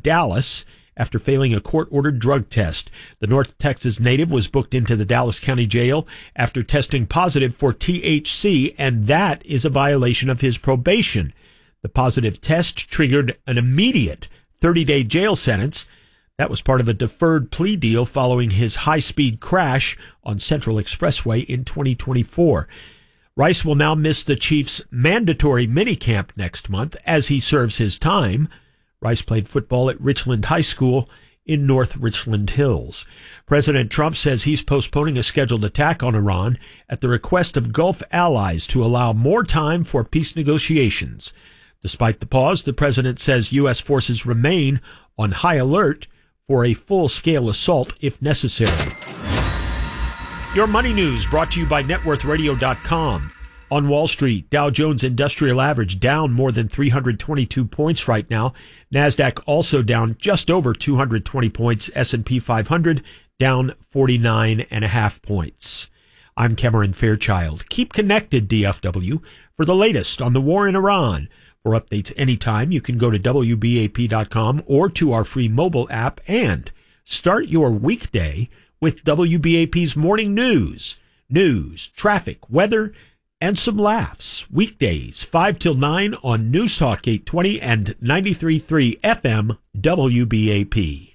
Dallas after failing a court-ordered drug test. The North Texas native was booked into the Dallas County Jail after testing positive for THC, and that is a violation of his probation. The positive test triggered an immediate 30-day jail sentence. That was part of a deferred plea deal following his high-speed crash on Central Expressway in 2024. Rice will now miss the Chiefs' mandatory minicamp next month as he serves his time. Rice played football at Richland High School in North Richland Hills. President Trump says he's postponing a scheduled attack on Iran at the request of Gulf allies to allow more time for peace negotiations. Despite the pause, the president says U.S. forces remain on high alert for a full-scale assault if necessary. Your money news brought to you by NetWorthRadio.com. On Wall Street, Dow Jones Industrial Average down more than 322 points right now. NASDAQ also down just over 220 points. S&P 500 down 49.5 points. I'm Cameron Fairchild. Keep connected, DFW, for the latest on the war in Iran. For updates anytime, you can go to WBAP.com or to our free mobile app and start your weekday with WBAP's morning news. News, traffic, weather, and some laughs. Weekdays, 5 till 9 on News Talk 820 and 93.3 FM WBAP.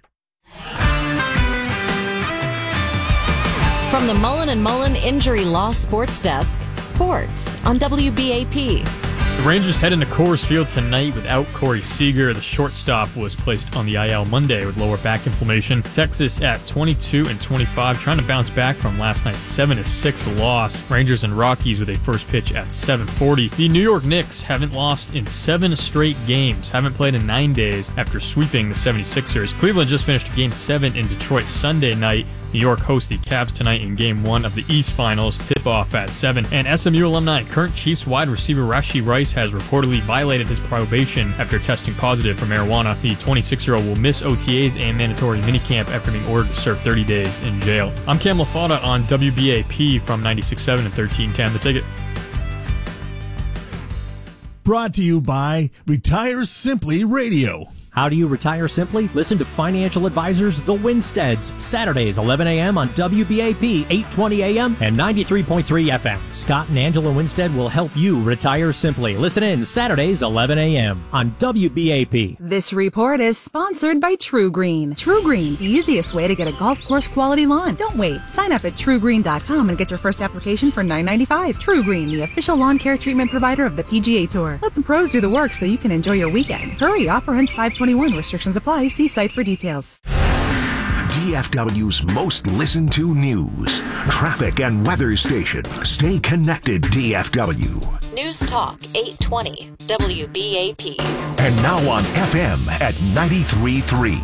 From the Mullen & Mullen Injury Law Sports Desk, sports on WBAP. The Rangers head into Coors Field tonight without Corey Seager. The shortstop was placed on the IL Monday with lower back inflammation. Texas at 22-25, trying to bounce back from last night's 7-6 loss. Rangers and Rockies with a first pitch at 7:40. The New York Knicks haven't lost in 7 straight games, haven't played in 9 days after sweeping the 76ers. Cleveland just finished Game 7 in Detroit Sunday night. New York hosts the Cavs tonight in Game 1 of the East Finals, tip-off at 7. And SMU alumni, current Chiefs wide receiver Rashee Rice has reportedly violated his probation after testing positive for marijuana. The 26-year-old will miss OTAs and mandatory minicamp after being ordered to serve 30 days in jail. I'm Cam LaFauda on WBAP from 96.7 and 1310. The Ticket. Brought to you by Retire Simply Radio. How do you retire simply? Listen to financial advisors The Winsteads, Saturdays 11 a.m. on WBAP 820 a.m. and 93.3 FM. Scott and Angela Winstead will help you retire simply. Listen in Saturdays 11 a.m. on WBAP. This report is sponsored by True Green. True Green, the easiest way to get a golf course quality lawn. Don't wait. Sign up at TrueGreen.com and get your first application for $9.95. True Green, the official lawn care treatment provider of the PGA Tour. Let the pros do the work so you can enjoy your weekend. Hurry, offer ends 5/21. Restrictions apply. See site for details. DFW's most listened to news, traffic, and weather station. Stay connected, DFW. News Talk 820 WBAP. And now on FM at 93.3.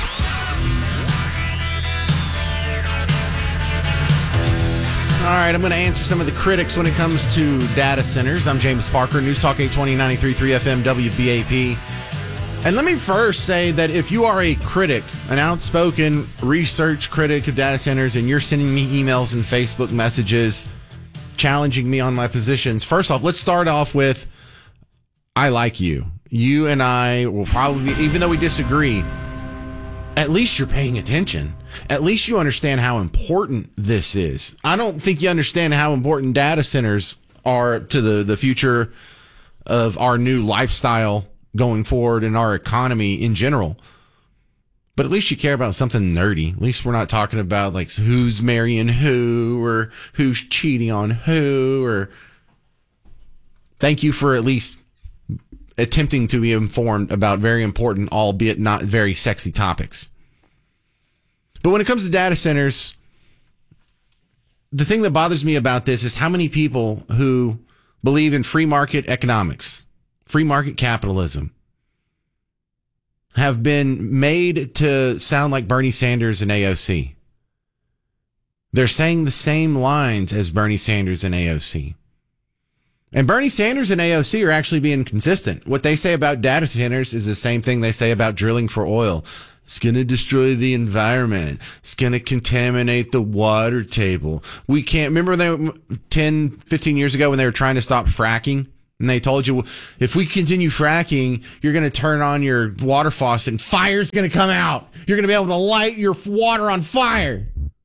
All right, I'm going to answer some of the critics when it comes to data centers. I'm James Parker, News Talk 820, 93.3 FM, WBAP. And let me first say that if you are a critic, an outspoken research critic of data centers, and you're sending me emails and Facebook messages challenging me on my positions, first off, let's start off with, I like you. You and I will probably, even though we disagree, at least you're paying attention. At least you understand how important this is. I don't think you understand how important data centers are to the future of our new lifestyle going forward in our economy in general. But at least you care about something nerdy. At least we're not talking about like who's marrying who or who's cheating on who. Or thank you for at least attempting to be informed about very important, albeit not very sexy topics. But when it comes to data centers, the thing that bothers me about this is how many people who believe in free market economics, free market capitalism, have been made to sound like Bernie Sanders and AOC. They're saying the same lines as Bernie Sanders and AOC. And Bernie Sanders and AOC are actually being consistent. What they say about data centers is the same thing they say about drilling for oil. It's going to destroy the environment. It's going to contaminate the water table. We can't, remember 10, 15 years ago when they were trying to stop fracking? And they told you, if we continue fracking, you're going to turn on your water faucet and fire's going to come out. You're going to be able to light your water on fire.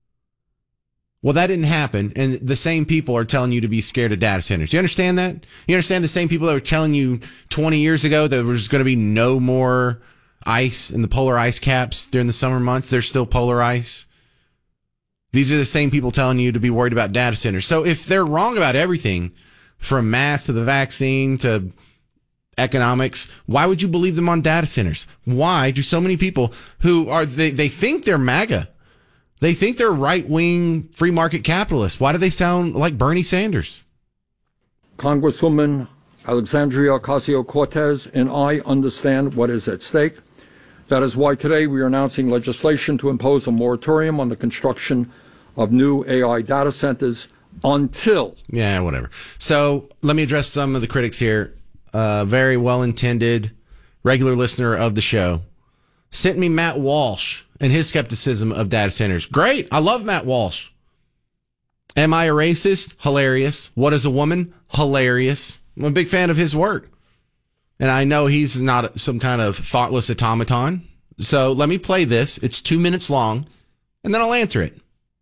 Well, that didn't happen. And the same people are telling you to be scared of data centers. Do you understand that? You understand the same people that were telling you 20 years ago that there was going to be no more ice in the polar ice caps during the summer months? There's still polar ice. These are the same people telling you to be worried about data centers. So if they're wrong about everything, from masks to the vaccine to economics, why would you believe them on data centers? Why do so many people who are, they think they're MAGA, they think they're right-wing free market capitalists, why do they sound like Bernie Sanders? Congresswoman Alexandria Ocasio-Cortez and I understand what is at stake. That is why today we are announcing legislation to impose a moratorium on the construction of new AI data centers until. Yeah, whatever. So let me address some of the critics here. Very well-intended, regular listener of the show sent me Matt Walsh and his skepticism of data centers. Great. I love Matt Walsh. Am I a racist? Hilarious. What is a woman? Hilarious. I'm a big fan of his work. And I know he's not some kind of thoughtless automaton. So let me play this. It's 2 minutes long, and then I'll answer it.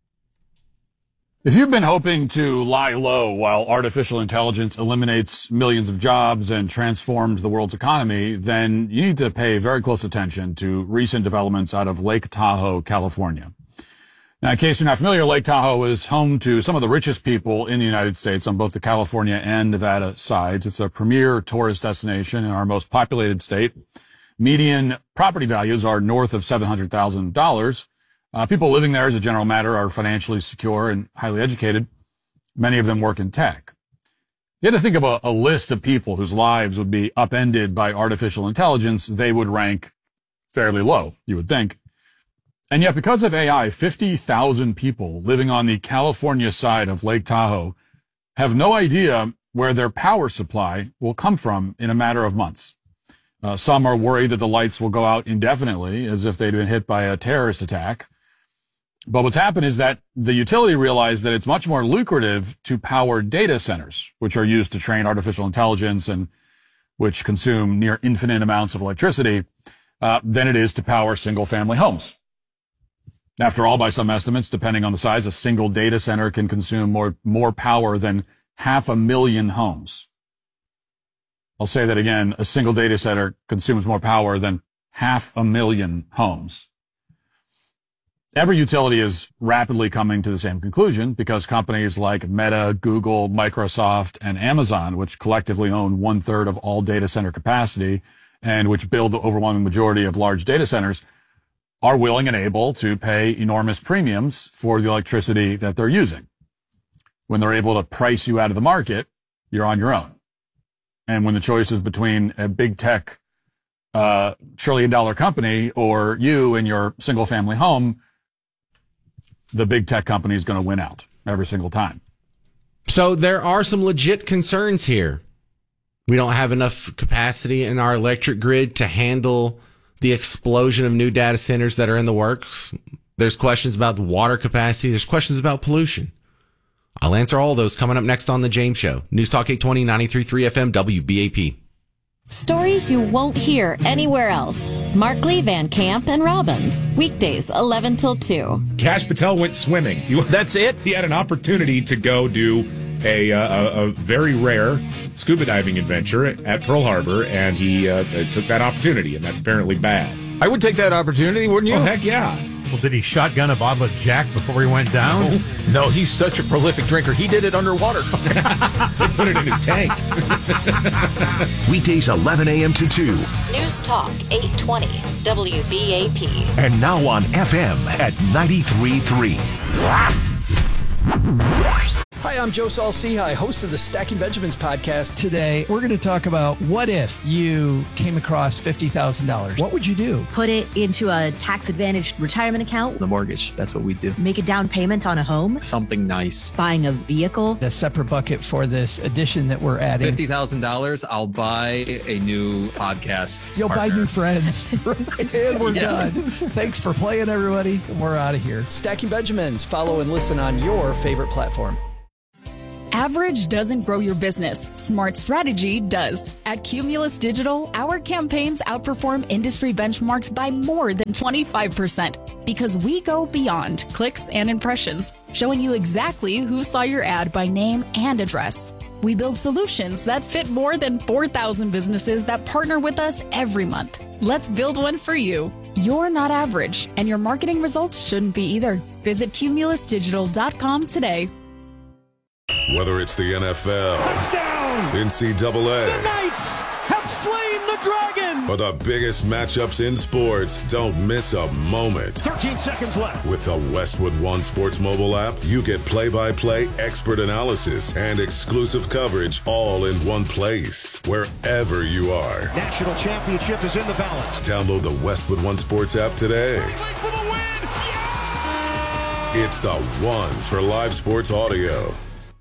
If you've been hoping to lie low while artificial intelligence eliminates millions of jobs and transforms the world's economy, then you need to pay very close attention to recent developments out of Lake Tahoe, California. Now, in case you're not familiar, Lake Tahoe is home to some of the richest people in the United States on both the California and Nevada sides. It's a premier tourist destination in our most populated state. Median property values are north of $700,000. People living there, as a general matter, are financially secure and highly educated. Many of them work in tech. You had to think of a list of people whose lives would be upended by artificial intelligence. They would rank fairly low, you would think. And yet, because of AI, 50,000 people living on the California side of Lake Tahoe have no idea where their power supply will come from in a matter of months. Some are worried that the lights will go out indefinitely, as if they'd been hit by a terrorist attack. But what's happened is that the utility realized that it's much more lucrative to power data centers, which are used to train artificial intelligence and which consume near infinite amounts of electricity, than it is to power single-family homes. After all, by some estimates, depending on the size, a single data center can consume more power than 500,000 homes. I'll say that again. A single data center consumes more power than 500,000 homes. Every utility is rapidly coming to the same conclusion because companies like Meta, Google, Microsoft, and Amazon, which collectively own 1/3 of all data center capacity and which build the overwhelming majority of large data centers, are willing and able to pay enormous premiums for the electricity that they're using. When they're able to price you out of the market, you're on your own. And when the choice is between a big tech trillion-dollar company or you and your single-family home, the big tech company is going to win out every single time. So there are some legit concerns here. We don't have enough capacity in our electric grid to handle the explosion of new data centers that are in the works. There's questions about the water capacity. There's questions about pollution. I'll answer all those coming up next on The James Show. News Talk 820, 93.3 FM, WBAP. Stories you won't hear anywhere else. Markley, Van Camp, and Robbins. Weekdays, 11 till 2. Kash Patel went swimming. That's it? He had an opportunity to go do a very rare scuba diving adventure at Pearl Harbor, and he took that opportunity, and that's apparently bad. I would take that opportunity, wouldn't you? Oh, heck yeah. Well, did he shotgun a bottle of Jack before he went down? No, he's such a prolific drinker. He did it underwater. They put it in his tank. Weekdays 11 a.m. to 2. News Talk 820 WBAP. And now on FM at 93.3. Hi, I'm Joe Saul-Sehy, host of the Stacking Benjamins podcast. Today, we're going to talk about what if you came across $50,000. What would you do? Put it into a tax-advantaged retirement account. The mortgage, that's what we do. Make a down payment on a home. Something nice. Buying a vehicle. A separate bucket for this addition that we're adding. $50,000, I'll buy a new podcast You'll partner. buy new friends. And we're done. Thanks for playing, everybody. We're out of here. Stacking Benjamins. Follow and listen on your favorite platform. Average doesn't grow your business. Smart strategy does. At Cumulus Digital, our campaigns outperform industry benchmarks by more than 25% because we go beyond clicks and impressions, showing you exactly who saw your ad by name and address. We build solutions that fit more than 4,000 businesses that partner with us every month. Let's build one for you. You're not average, and your marketing results shouldn't be either. Visit cumulusdigital.com today. Whether it's the NFL, touchdown, NCAA, the Knights have slain the dragon, or the biggest matchups in sports, don't miss a moment. 13 seconds left. With the Westwood One Sports mobile app, you get play-by-play expert analysis and exclusive coverage all in one place, wherever you are. National championship is in the balance. Download the Westwood One Sports app today. For the win. Yeah! It's the one for live sports audio.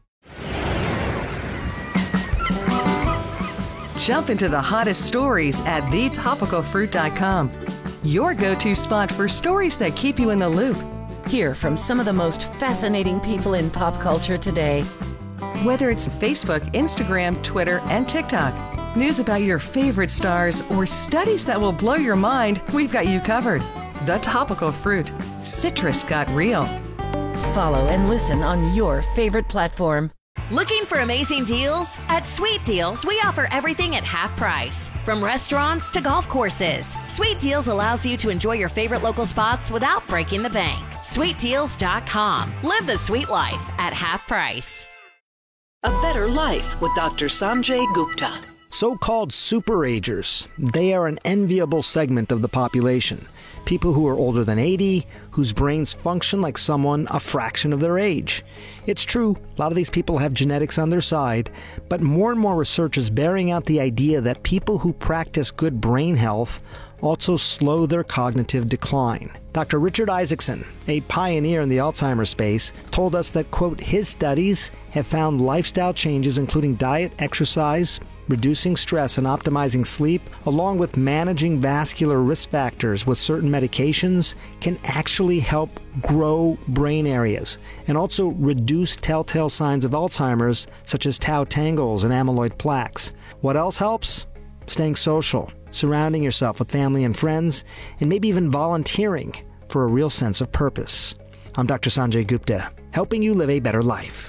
Jump into the hottest stories at thetopicalfruit.com. Your go-to spot for stories that keep you in the loop. Hear from some of the most fascinating people in pop culture today. Whether it's Facebook, Instagram, Twitter, and TikTok, news about your favorite stars, or studies that will blow your mind, we've got you covered. The Topical Fruit. Citrus got real. Follow and listen on your favorite platform. Looking for amazing deals? At Sweet Deals, we offer everything at half price. From restaurants to golf courses, Sweet Deals allows you to enjoy your favorite local spots without breaking the bank. SweetDeals.com. Live the sweet life at half price. A Better Life with Dr. Sanjay Gupta. So-called superagers. They are an enviable segment of the population. People who are older than 80, whose brains function like someone a fraction of their age. It's true, a lot of these people have genetics on their side, but more and more research is bearing out the idea that people who practice good brain health also slow their cognitive decline. Dr. Richard Isaacson, a pioneer in the Alzheimer's space, told us that, quote, his studies have found lifestyle changes including diet, exercise, reducing stress and optimizing sleep, along with managing vascular risk factors with certain medications, can actually help grow brain areas and also reduce telltale signs of Alzheimer's, such as tau tangles and amyloid plaques. What else helps? Staying social, surrounding yourself with family and friends, and maybe even volunteering for a real sense of purpose. I'm Dr. Sanjay Gupta, helping you live a better life.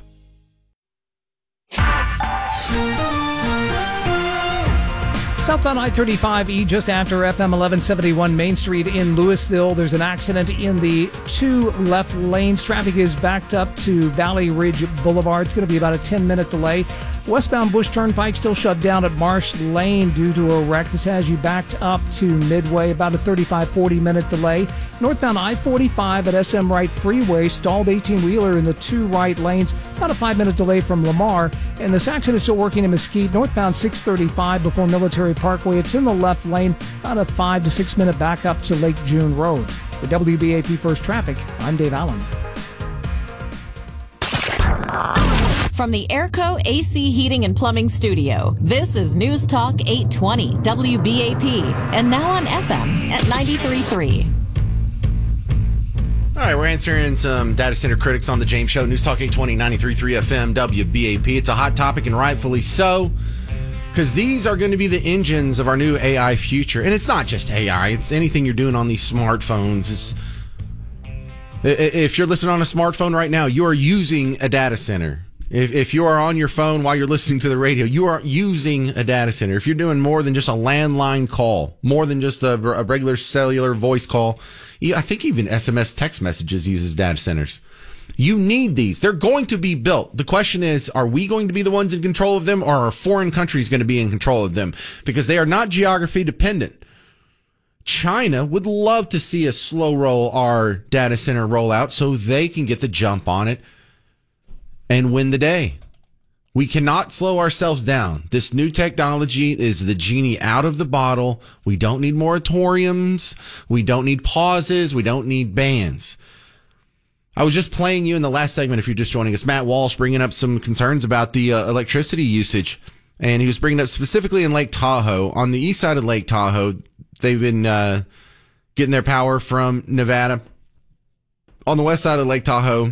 Southbound I-35E just after FM 1171 Main Street in Louisville. There's an accident in the two left lanes. Traffic is backed up to Valley Ridge Boulevard. It's going to be about a 10-minute delay. Westbound Bush Turnpike still shut down at Marsh Lane due to a wreck. This has you backed up to Midway, about a 35-40-minute delay. Northbound I-45 at SM Wright Freeway stalled 18-wheeler in the two right lanes, about a 5-minute delay from Lamar. And this accident is still working in Mesquite. Northbound 635 before Military Parkway. It's in the left lane, about a 5 to 6 minute backup to Lake June Road. For WBAP First Traffic, I'm Dave Allen. From the Airco AC Heating and Plumbing Studio, this is News Talk 820 WBAP, and now on FM at 93.3. All right, we're answering some data center critics on the James Show. News Talk 820, 93.3 FM, WBAP. It's a hot topic, and rightfully so, because these are going to be the engines of our new AI future. And it's not just AI. It's anything you're doing on these smartphones. If you're listening on a smartphone right now, you are using a data center. If you are on your phone while you're listening to the radio, you are using a data center. If you're doing more than just a landline call, more than just a regular cellular voice call, I think even SMS text messages uses data centers. You need these. They're going to be built. The question is, are we going to be the ones in control of them, or are foreign countries going to be in control of them? Because they are not geography dependent. China would love to see us slow roll our data center rollout so they can get the jump on it and win the day. We cannot slow ourselves down. This new technology is the genie out of the bottle. We don't need moratoriums. We don't need pauses. We don't need bans. I was just playing you in the last segment, if you're just joining us, Matt Walsh bringing up some concerns about the electricity usage. And he was bringing up specifically in Lake Tahoe. On the east side of Lake Tahoe, they've been getting their power from Nevada. On the west side of Lake Tahoe,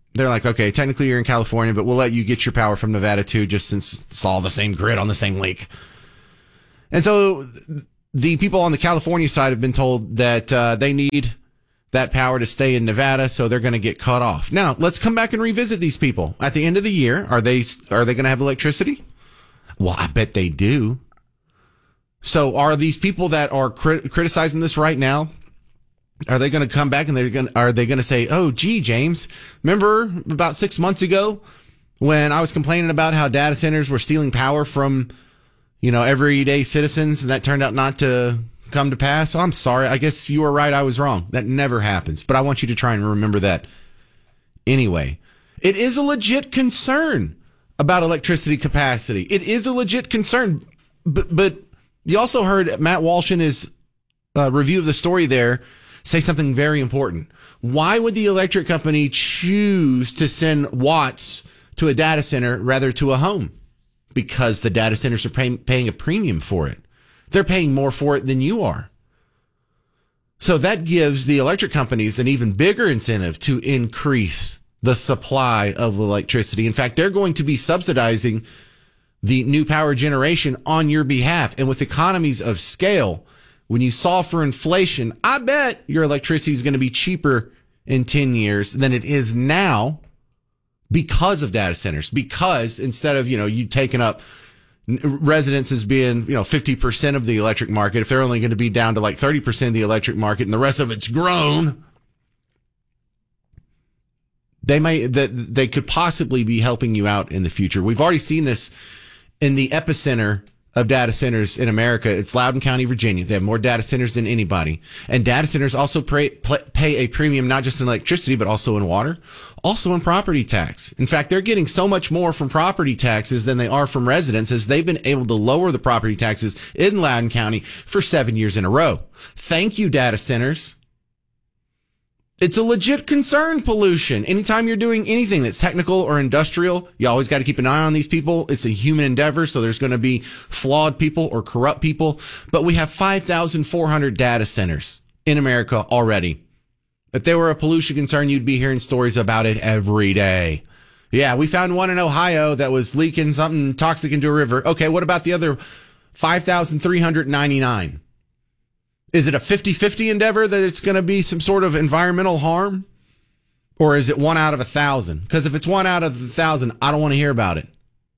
they're like, okay, technically you're in California, but we'll let you get your power from Nevada too, just since it's all the same grid on the same lake. And so the people on the California side have been told that they need that power to stay in Nevada, so they're going to get cut off. Now, let's come back and revisit these people. At the end of the year, are they going to have electricity? Well, I bet they do. So are these people that are criticizing this right now, are they going to come back and are they going to say, oh, gee, James, remember about 6 months ago when I was complaining about how data centers were stealing power from, everyday citizens, and that turned out not to come to pass? Oh, I'm sorry. I guess you were right. I was wrong. That never happens. But I want you to try and remember that anyway. It is a legit concern about electricity capacity. It is a legit concern. But you also heard Matt Walsh in his review of the story there say something very important. Why would the electric company choose to send watts to a data center rather to a home? Because the data centers are paying a premium for it. They're paying more for it than you are. So that gives the electric companies an even bigger incentive to increase the supply of electricity. In fact, they're going to be subsidizing the new power generation on your behalf. And with economies of scale, when you solve for inflation, I bet your electricity is going to be cheaper in 10 years than it is now because of data centers. Because instead of, you taking up residences being, 50% of the electric market, if they're only going to be down to like 30% of the electric market and the rest of it's grown, they could possibly be helping you out in the future. We've already seen this in the epicenter of data centers in America. It's Loudoun County, Virginia. They have more data centers than anybody. And data centers also pay a premium, not just in electricity, but also in water, also in property tax. In fact, they're getting so much more from property taxes than they are from residents, as they've been able to lower the property taxes in Loudoun County for 7 years in a row. Thank you, data centers. It's a legit concern, pollution. Anytime you're doing anything that's technical or industrial, you always got to keep an eye on these people. It's a human endeavor, so there's going to be flawed people or corrupt people. But we have 5,400 data centers in America already. If there were a pollution concern, you'd be hearing stories about it every day. Yeah, we found one in Ohio that was leaking something toxic into a river. Okay, what about the other 5,399? Is it a 50-50 endeavor that it's going to be some sort of environmental harm? Or is it 1 out of 1,000? Because if it's 1 out of 1,000, I don't want to hear about it.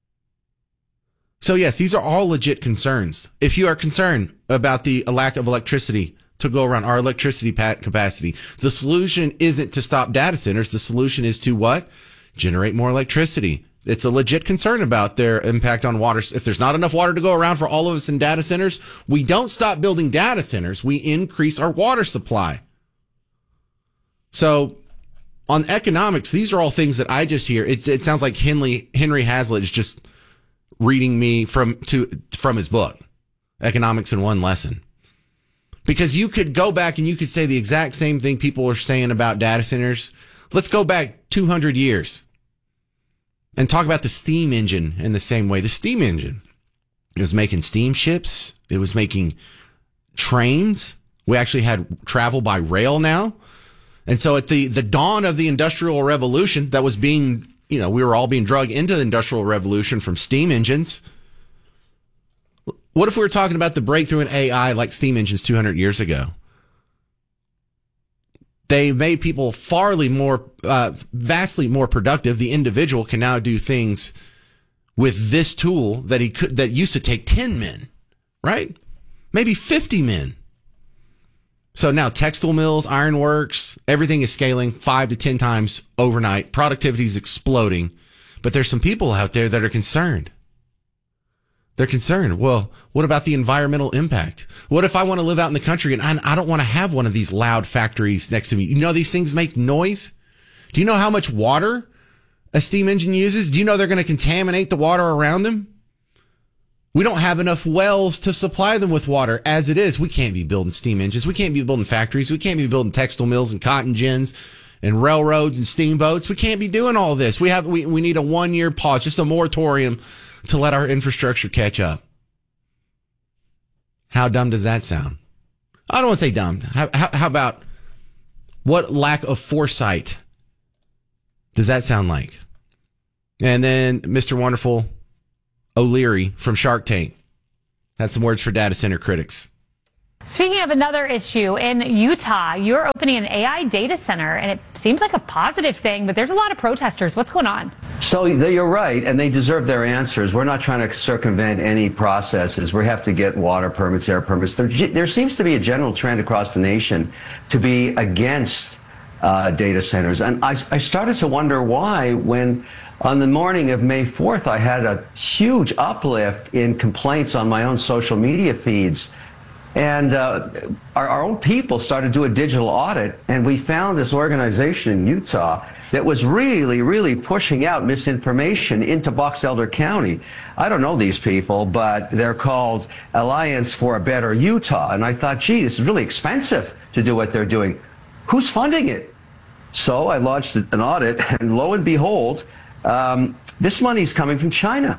So yes, these are all legit concerns. If you are concerned about the lack of electricity to go around our electricity capacity, the solution isn't to stop data centers. The solution is to what? Generate more electricity. It's a legit concern about their impact on water. If there's not enough water to go around for all of us in data centers, we don't stop building data centers. We increase our water supply. So on economics, these are all things that I just hear. It sounds like Henry Hazlitt is just reading me from his book, Economics in One Lesson. Because you could go back and you could say the exact same thing people are saying about data centers. Let's go back 200 years. And talk about the steam engine in the same way. The steam engine, it was making steamships. It was making trains. We actually had travel by rail now. And so at the dawn of the Industrial Revolution, that was being, we were all being drugged into the Industrial Revolution from steam engines. What if we were talking about the breakthrough in AI like steam engines 200 years ago? They made people vastly more productive. The individual can now do things with this tool that used to take 10 men, right? Maybe 50 men. So now textile mills, ironworks, everything is scaling 5 to 10 times overnight. Productivity is exploding. But there's some people out there that are concerned. They're concerned. Well, what about the environmental impact? What if I want to live out in the country and I don't want to have one of these loud factories next to me? You know, these things make noise. Do you know how much water a steam engine uses? Do you know they're going to contaminate the water around them? We don't have enough wells to supply them with water as it is. We can't be building steam engines. We can't be building factories. We can't be building textile mills and cotton gins and railroads and steamboats. We can't be doing all this. We need a 1-year pause, just a moratorium to let our infrastructure catch up. How dumb does that sound? I don't want to say dumb. How about what lack of foresight does that sound like? And then Mr. Wonderful O'Leary from Shark Tank had some words for data center critics. Speaking of another issue, in Utah, you're opening an AI data center, and it seems like a positive thing, but there's a lot of protesters. What's going on? So you're right, and they deserve their answers. We're not trying to circumvent any processes. We have to get water permits, air permits. There seems to be a general trend across the nation to be against data centers. And I started to wonder why when on the morning of May 4th, I had a huge uplift in complaints on my own social media feeds. And our own people started to do a digital audit, and we found this organization in Utah that was really pushing out misinformation into Box Elder County. I don't know these people, but they're called Alliance for a Better Utah. And I thought, gee, this is really expensive to do what they're doing. Who's funding it? So I launched an audit, and lo and behold, this money's coming from China.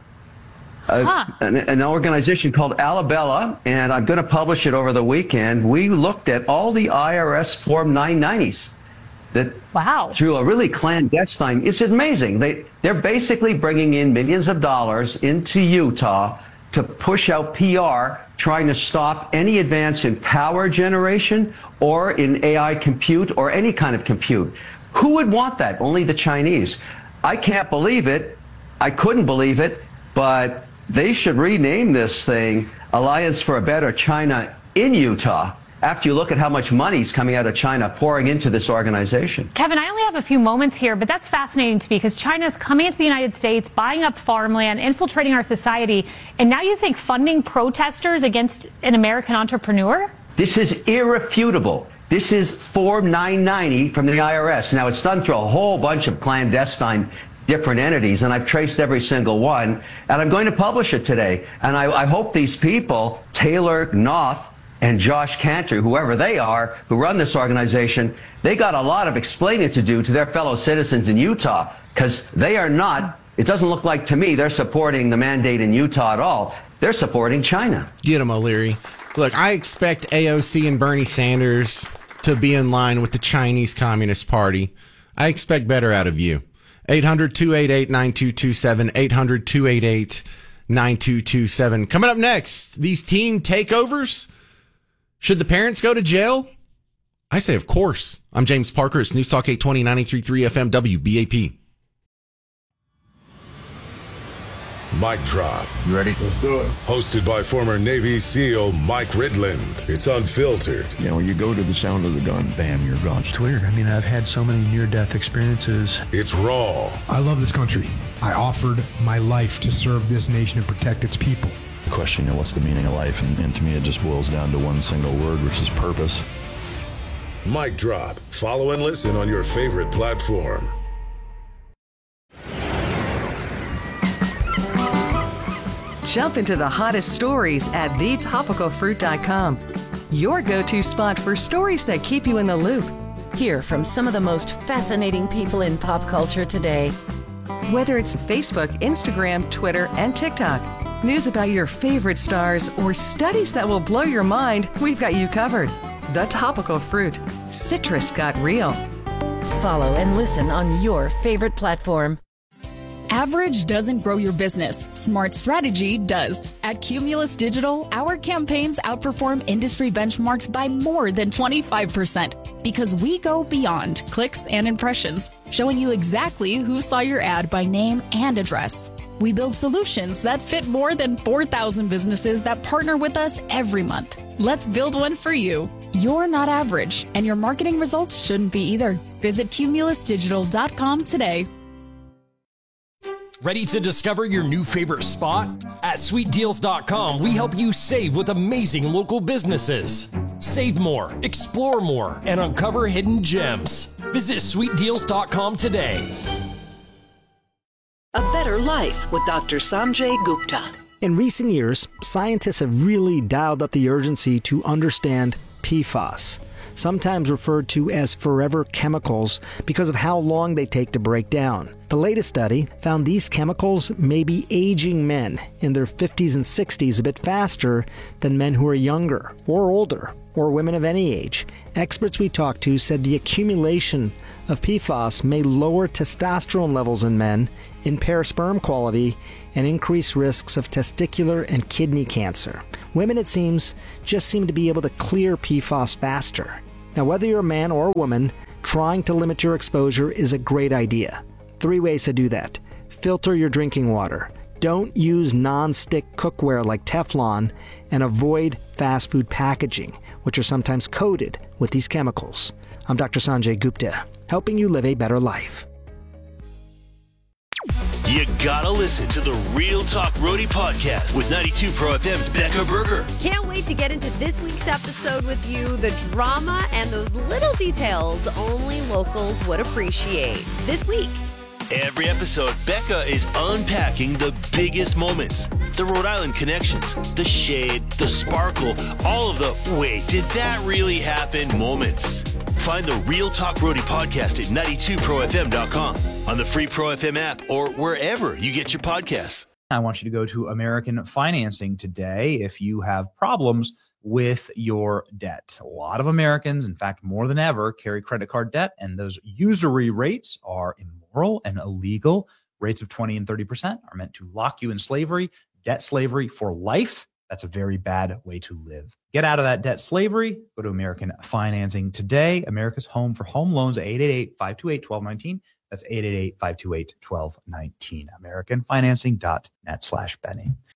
An organization called Alabella, and I'm going to publish it over the weekend. We looked at all the IRS Form 990s that through a really clandestine. It's amazing. They're basically bringing in millions of dollars into Utah to push out PR, trying to stop any advance in power generation or in AI compute or any kind of compute. Who would want that? Only the Chinese. I can't believe it. I couldn't believe it, but they should rename this thing Alliance for a Better China in Utah after you look at how much money is coming out of China pouring into this organization. Kevin, I only have a few moments here, but that's fascinating to me because China is coming into the United States, buying up farmland, infiltrating our society, and now you think funding protesters against an American entrepreneur? This is irrefutable. This is Form 990 from the IRS. Now, it's done through a whole bunch of clandestine different entities, and I've traced every single one, and I'm going to publish it today. And I hope these people, Taylor Noth and Josh Cantor, whoever they are, who run this organization, they got a lot of explaining to do to their fellow citizens in Utah, because they are not, it doesn't look like to me, they're supporting the mandate in Utah at all. They're supporting China. Get them, O'Leary. Look, I expect AOC and Bernie Sanders to be in line with the Chinese Communist Party. I expect better out of you. 800-288-9227, 800-288-9227. Coming up next, these team takeovers. Should the parents go to jail? I say, of course. I'm James Parker. It's News Talk 820, 93.3 FM, WBAP. Mic Drop. You ready? Let's do it. Hosted by former Navy SEAL Mike Ridland. It's unfiltered. You know, when you go to the sound of the gun, bam, you're gone. It's weird. I mean, I've had so many near-death experiences. It's raw. I love this country. I offered my life to serve this nation and protect its people. The question, what's the meaning of life? And to me, it just boils down to one single word, which is purpose. Mic Drop. Follow and listen on your favorite platform. Jump into the hottest stories at thetopicalfruit.com. Your go-to spot for stories that keep you in the loop. Hear from some of the most fascinating people in pop culture today. Whether it's Facebook, Instagram, Twitter, and TikTok, news about your favorite stars, or studies that will blow your mind, we've got you covered. The Topical Fruit. Citrus got real. Follow and listen on your favorite platform. Average doesn't grow your business. Smart strategy does. At Cumulus Digital, our campaigns outperform industry benchmarks by more than 25% because we go beyond clicks and impressions, showing you exactly who saw your ad by name and address. We build solutions that fit more than 4,000 businesses that partner with us every month. Let's build one for you. You're not average, and your marketing results shouldn't be either. Visit cumulusdigital.com today. Ready to discover your new favorite spot? At sweetdeals.com, we help you save with amazing local businesses. Save more, explore more, and uncover hidden gems. Visit sweetdeals.com today. A Better Life with Dr. Sanjay Gupta. In recent years, scientists have really dialed up the urgency to understand PFAS, sometimes referred to as forever chemicals because of how long they take to break down. The latest study found these chemicals may be aging men in their 50s and 60s a bit faster than men who are younger or older or women of any age. Experts we talked to said the accumulation of PFAS may lower testosterone levels in men, impair sperm quality, and increase risks of testicular and kidney cancer. Women, it seems, just seem to be able to clear PFAS faster. Now, whether you're a man or a woman, trying to limit your exposure is a great idea. 3 ways to do that. Filter your drinking water. Don't use non-stick cookware like Teflon, and avoid fast food packaging, which are sometimes coated with these chemicals. I'm Dr. Sanjay Gupta, helping you live a better life. You gotta listen to the Real Talk Roadie podcast with 92 Pro FM's Becca Berger. Can't wait to get into this week's episode with you. The drama and those little details only locals would appreciate. This week. Every episode, Becca is unpacking the biggest moments, the Rhode Island connections, the shade, the sparkle, all of the wait, did that really happen moments. Find the Real Talk Roadie podcast at 92profm.com, on the free Pro FM app, or wherever you get your podcasts. I want you to go to American Financing today if you have problems with your debt. A lot of Americans, in fact, more than ever, carry credit card debt, and those usury rates are immoral and illegal. Rates of 20 and 30% are meant to lock you in slavery, debt slavery for life. That's a very bad way to live. Get out of that debt slavery. Go to American Financing today. America's home for home loans, 888-528-1219. That's 888-528-1219. AmericanFinancing.net/Benny.